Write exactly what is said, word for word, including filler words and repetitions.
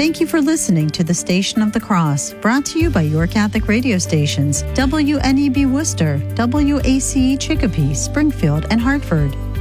Thank you for listening to the Station of the Cross, brought to you by your Catholic radio stations, W N E B Worcester, W A C E Chicopee, Springfield, and Hartford.